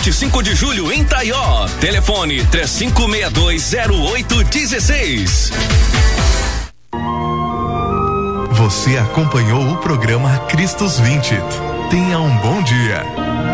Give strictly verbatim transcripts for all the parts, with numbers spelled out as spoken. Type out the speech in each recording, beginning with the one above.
vinte e cinco de julho em Taió. Telefone três cinco seis dois zero oito um seis. Você acompanhou o programa Cristos vinte. Tenha um bom dia.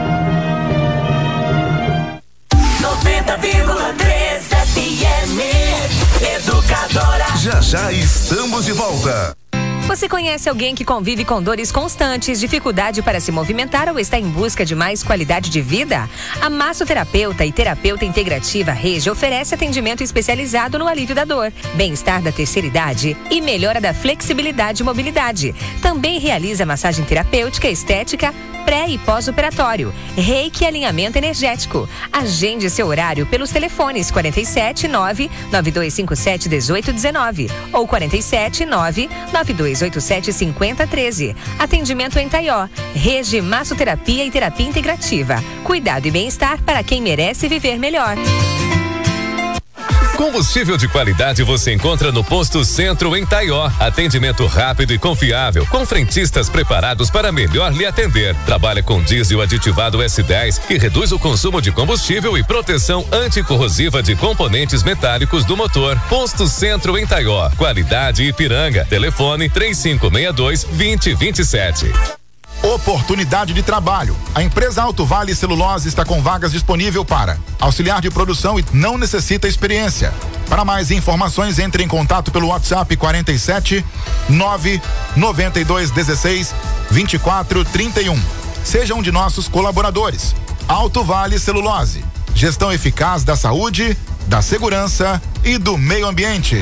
noventa vírgula três F M Educadora. Já já estamos de volta. Você conhece alguém que convive com dores constantes, dificuldade para se movimentar ou está em busca de mais qualidade de vida? A massoterapeuta e terapeuta integrativa Regi oferece atendimento especializado no alívio da dor, bem-estar da terceira idade e melhora da flexibilidade e mobilidade. Também realiza massagem terapêutica, estética, pré e pós-operatório, reiki e alinhamento energético. Agende seu horário pelos telefones quarenta e sete, nove nove dois cinco sete, um oito um nove ou quarenta e sete, nove nove dois oito sete, cinco zero um três. Atendimento em Taió. Regi Massoterapia e Terapia Integrativa. Cuidado e bem-estar para quem merece viver melhor. Combustível de qualidade você encontra no Posto Centro em Taió. Atendimento rápido e confiável, com frentistas preparados para melhor lhe atender. Trabalha com diesel aditivado S dez, que reduz o consumo de combustível e proteção anticorrosiva de componentes metálicos do motor. Posto Centro em Taió. Qualidade Ipiranga. Telefone três cinco seis dois, dois zero dois sete. Oportunidade de trabalho. A empresa Alto Vale Celulose está com vagas disponível para auxiliar de produção e não necessita experiência. Para mais informações, entre em contato pelo WhatsApp quarenta e sete, nove noventa e dois dezesseis, vinte e quatro trinta e um. Seja um de nossos colaboradores. Alto Vale Celulose. Gestão eficaz da saúde, da segurança e do meio ambiente.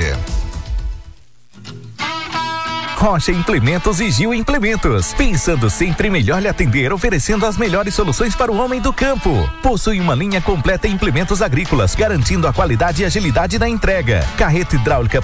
Rocha Implementos e Gil Implementos. Pensando sempre melhor lhe atender, oferecendo as melhores soluções para o homem do campo. Possui uma linha completa em implementos agrícolas, garantindo a qualidade e agilidade da entrega. Carreta hidráulica